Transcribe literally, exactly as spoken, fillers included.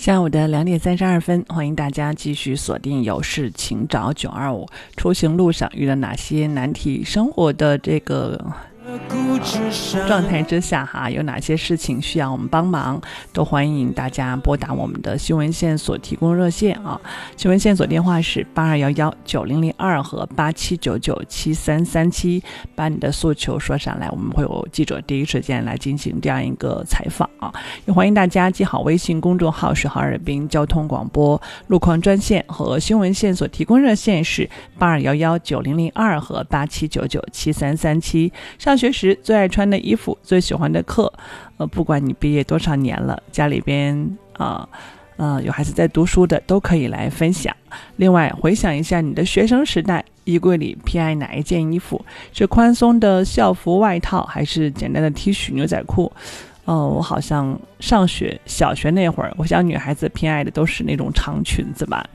下午的两点三十二分，欢迎大家继续锁定有事请找九二五。出行路上遇到哪些难题，生活的这个状态之下哈，有哪些事情需要我们帮忙，都欢迎大家拨打我们的新闻线索提供热线啊。新闻线索电话是八二一一九零零二和八七九九七三三七，把你的诉求说上来，我们会有记者第一时间来进行这样一个采访啊。也欢迎大家记好微信公众号是哈尔滨交通广播，路况专线和新闻线索提供热线是八二一一九零零二和八七九九七三三七。上学时最爱穿的衣服，最喜欢的课，呃，不管你毕业多少年了，家里边啊呃, 呃有孩子在读书的都可以来分享。另外回想一下你的学生时代，衣柜里偏爱哪一件衣服？是宽松的校服外套，还是简单的 T 恤牛仔裤？哦，我好像上学小学那会儿，我想女孩子偏爱的都是那种长裙子吧，